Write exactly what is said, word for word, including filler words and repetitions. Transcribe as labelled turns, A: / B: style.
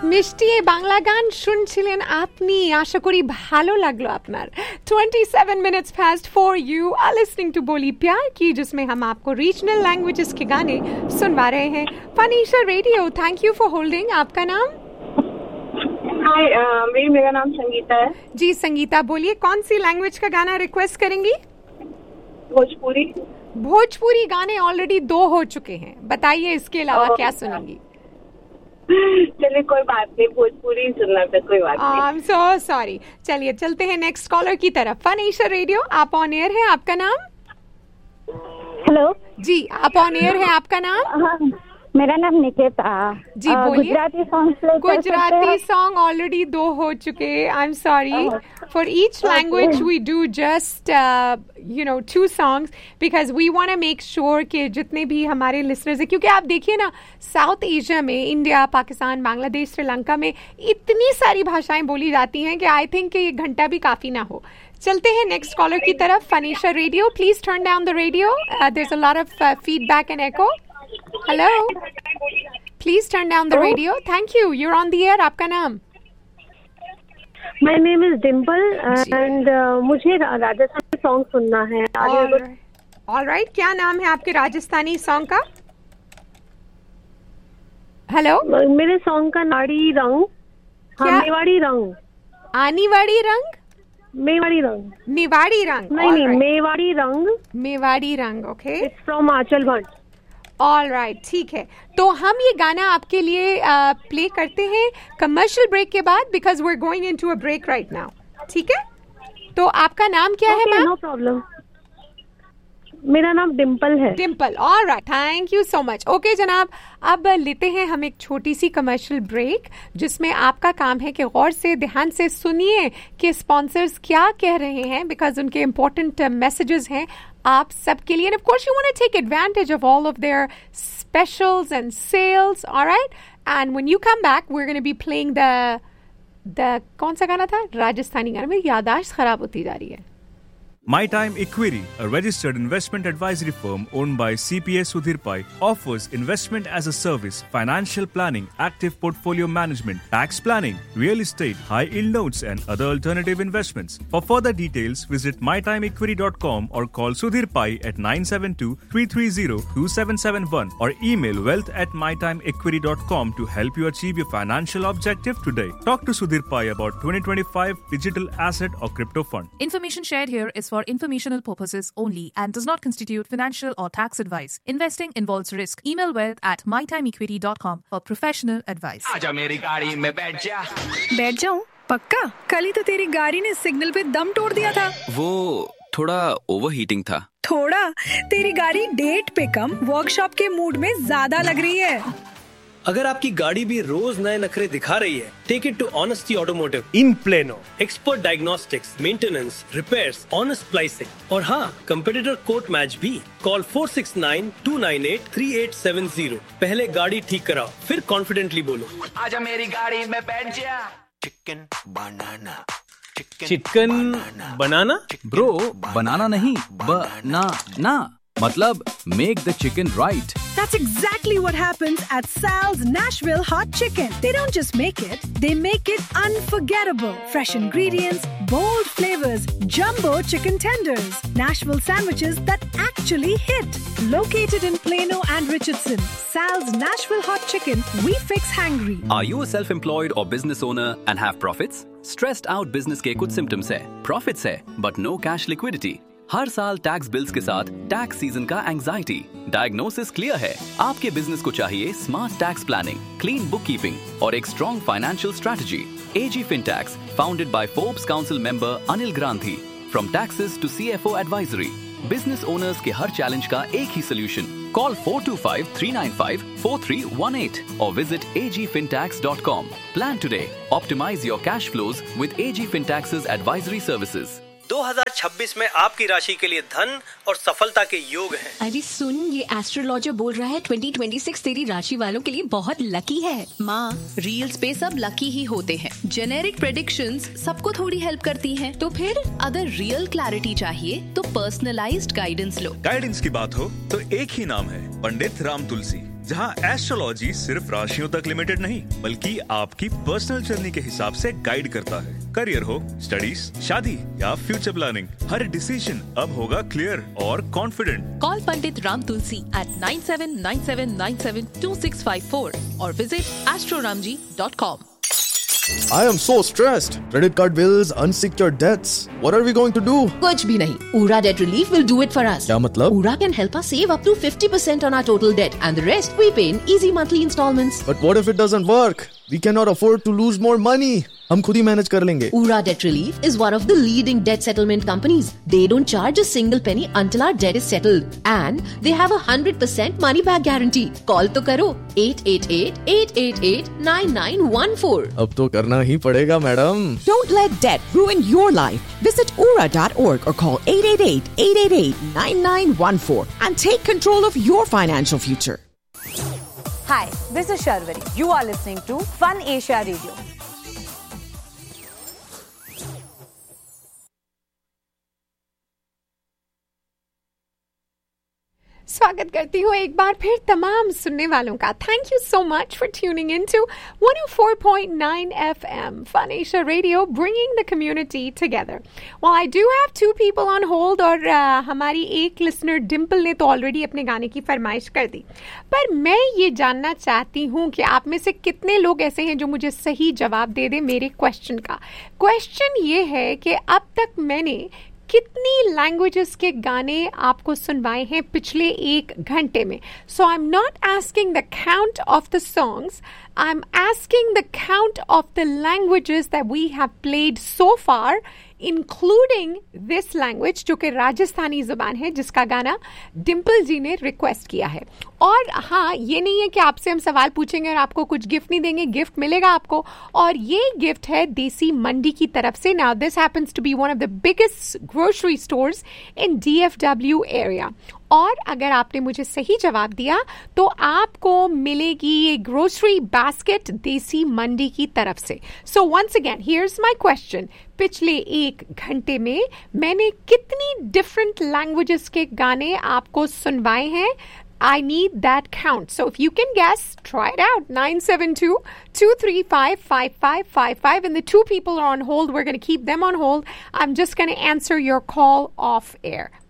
A: মিষ্টি এই বাংলা গান শুনছিলেন আপনি, আশা করি ভালো লাগলো আপনার। twenty-seven minutes past four you are listening to बोली प्यार की, जिसमें हम आपको रीजनल लैंग्वेजेस के गाने सुनवा रहे हैं। फनीशा radio, thank you for holding. आपका नाम?
B: हाय, मेरी मेरा नाम संगीता है
A: जी। संगीता बोलिए, कौन सी लैंग्वेज का गाना रिक्वेस्ट करेंगी?
B: भोजपुरी।
A: भोजपुरी गाने ऑलरेडी दो हो चुके हैं, बताइए इसके अलावा क्या सुनेंगी?
B: चलिए कोई बात नहीं, भोजपुरी सुनना था, कोई बात नहीं।
A: I am so sorry. चलिए चलते हैं नेक्स्ट कॉलर की तरफ। फनीशा रेडियो, आप ऑन एयर हैं, आपका नाम?
C: हेलो
A: जी, आप ऑन एयर हैं, आपका नाम?
C: हाँ, मेरा नाम निकिता
A: जी। बोलिए।
C: Gujarati song
A: Gujarati song already दो हो चुके। I am sorry. For each language we do just you know to songs because we want to make sure कि जितने भी हमारे लिसनर्स हैं, क्योंकि आप देखिए ना, साउथ एशिया में, इंडिया, पाकिस्तान, बांग्लादेश, श्रीलंका में इतनी सारी भाषाएं बोली जाती हैं कि आई थिंक ये घंटा भी काफी ना हो। चलते हैं नेक्स्ट कॉलर की तरफ। फनीशा radio, please turn down the radio, there is a lot of feedback and echo. Hello, please turn down the radio. Thank you, you're on the air. आपका नाम?
C: My name is Dimple and मुझे Rajasthani song सुनना है।
A: All right, क्या नाम है आपके Rajasthani song का? हेलो,
C: मेरे सॉन्ग का नाड़ी रंग, हाँ, मेवाड़ी रंग।
A: आनीवाड़ी रंग?
C: मेवाड़ी रंग।
A: मेवाड़ी रंग?
C: नहीं नहीं, मेवाड़ी रंग।
A: मेवाड़ी रंग, okay.
C: It's from Aanchal Bhatt.
A: All right, ठीक है। तो हम ये गाना आपके लिए प्ले uh, करते हैं कमर्शियल ब्रेक के बाद, because we are going into a break right now. ठीक है, तो आपका नाम क्या
C: okay,
A: है मैम?
C: नो प्रॉब्लम, मेरा नाम डिम्पल है।
A: Dimple, all right, thank you so much. Okay जनाब, अब लेते हैं हम एक छोटी सी कमर्शियल ब्रेक, जिसमें आपका काम है कि गौर से, ध्यान से सुनिए कि स्पॉन्सर्स क्या कह रहे हैं, बिकॉज उनके इंपॉर्टेंट मैसेजेस हैं आप सबके लिए। End of course you want to take advantage of all of their specials and sales, alright. And when you come back we are gonna be playing the the कौन सा गाना था? राजस्थानी गाना। मेरी याददाश्त खराब होती जा रही है।
D: My Time Equity, a registered investment advisory firm owned by C P A Sudhir Pai, offers investment as a service, financial planning, active portfolio management, tax planning, real estate, high-yield notes and other alternative investments. For further details, visit my time equity dot com or call Sudhir Pai at nine seven two, three three zero, two seven seven one or email wealth at my time equity dot com to help you achieve your financial objective today. Talk to Sudhir Pai about twenty twenty-five digital asset or crypto fund.
E: Information shared here is for informational purposes only and does not constitute financial or tax advice. Investing involves risk. Email wealth at my time equity dot com for professional advice.
F: आजा मेरी गाड़ी में बैठ जा।
G: बैठ जाऊं? पक्का? कल ही तो तेरी गाड़ी ने सिग्नल पे दम तोड़ दिया था।
F: वो थोड़ा ओवरहीटिंग था।
G: थोड़ा? तेरी गाड़ी डेट पे कम, वर्कशॉप के मूड में ज्यादा लग रही है।
H: अगर आपकी गाड़ी भी रोज नए नखरे दिखा रही है, take it to honesty automotive in plano. Expert diagnostics, maintenance, repairs, honest pricing और हाँ, कंपेटिटर कोट मैच भी। Call four six nine, to nine eight, three eight seven zero. पहले गाड़ी ठीक कराओ, फिर कॉन्फिडेंटली बोलो,
F: आजा मेरी गाड़ी में बैठ जा।
I: चिकन बनाना,
H: चिकन बनाना?
J: ब्रो, बनाना नहीं, बनाना मतलब make the chicken right.
G: That's exactly what happens at Sal's Nashville Hot Chicken. They don't just make it, they make it unforgettable. Fresh ingredients, bold flavors, jumbo chicken tenders, Nashville sandwiches that actually hit. Located in Plano and Richardson, Sal's Nashville Hot Chicken, we fix hangry.
K: Are you a self-employed or business owner and have profits? Stressed out business के कुछ symptoms है, profits है, but no cash liquidity. हर साल tax bills के साथ tax season का anxiety. Diagnosis clear है, आपके बिजनेस को चाहिए smart tax planning, clean book keeping और एक strong financial strategy. AG फिनटैक्स, founded by Forbes council member Anil ग्रांथी। From taxes to CFO advisory, business owners के हर चैलेंज का एक ही solution. Call four to five, three nine five, four three one eight और visit a g fintax dot com. Plan today. Optimize your cash flows with A G Fintax's advisory services.
H: दो हज़ार छब्बीस में आपकी राशि के लिए धन और सफलता के योग हैं।
L: अरे सुन, ये एस्ट्रोलॉजर बोल रहा है ट्वेंटी ट्वेंटी सिक्स तेरी राशि वालों के लिए बहुत लकी है।
M: माँ, रील्स पे सब लकी ही होते हैं। जेनेरिक प्रेडिक्शंस सबको थोड़ी हेल्प करती हैं। तो फिर अगर रियल क्लैरिटी चाहिए तो पर्सनलाइज्ड गाइडेंस लो।
D: गाइडेंस की बात हो तो एक ही नाम है, पंडित राम तुलसी। जहां एस्ट्रोलॉजी सिर्फ राशियों तक लिमिटेड नहीं बल्कि आपकी पर्सनल जर्नी के हिसाब से गाइड करता है। करियर हो, स्टडीज, शादी या फ्यूचर प्लानिंग, हर डिसीजन अब होगा क्लियर और confident.
M: Call Pandit Ram Tulsi eight nine seven nine seven nine seven to six five four और visit astroramji dot com.
N: I am so stressed. Credit card bills, unsecured debts. What are we going to do?
L: कुछ भी नहीं. Ura Debt Relief will do it for us.
N: क्या मतलब?
L: Ura can help us save up to fifty percent on our total debt and the rest we pay in easy monthly installments.
N: But what if it doesn't work? We cannot afford to lose more money. हम खुद ही manage कर लेंगे.
L: Ura Debt Relief is one of the leading debt settlement companies. They don't charge a single penny until our debt is settled. And they have a one hundred percent money back guarantee. Call तो करो eight eight eight, eight eight eight, nine nine one four.
N: अब तो करना ही पड़ेगा madam.
O: Don't let debt ruin your life. Visit ura dot org or call eight eight eight, eight eight eight, nine nine one four and take control of your financial future.
P: Hi, this is Sharvari. You are listening to Fun Asia Radio.
A: स्वागत करती हूँ एक बार फिर तमाम सुनने वालों का. Thank you so much for tuning in to one oh four point nine F M Fun Asia Radio, bringing the community together. Well, I do have two people on hold और uh, हमारी एक listener Dimple ने तो already अपने गाने की फरमाइश कर दी. पर मैं ये जानना चाहती हूँ कि आप में से कितने लोग ऐसे हैं जो मुझे सही जवाब दे दें मेरे क्वेश्चन का. क्वेश्चन ये है कि अब तक मैंने कितनी लैंग्वेजेस के गाने आपको सुनवाए हैं पिछले एक घंटे में. सो I am not asking the count of the songs, I am asking the count of the languages that we have played so far, including this language जो कि राजस्थानी जुबान है, जिसका गाना डिम्पल जी ने रिक्वेस्ट किया है. और हाँ, ये नहीं है कि आपसे हम सवाल पूछेंगे और आपको कुछ गिफ्ट नहीं देंगे. गिफ्ट मिलेगा आपको, और ये गिफ्ट है देसी मंडी की तरफ से. Now this happens to be one of the biggest grocery stores in D F W area. और अगर आपने मुझे सही जवाब दिया तो आपको मिलेगी ये ग्रोसरी बास्केट देसी मंडी की तरफ से. So once again here's my question. पिछले एक घंटे में मैंने कितनी डिफरेंट लैंग्वेजेस के गाने आपको सुनवाए हैं? I need that count. So if you can guess, try it out. nine seven two, two three five, five five five five. And the two people are on hold. We're going to keep them on hold. I'm just going to answer your call off air.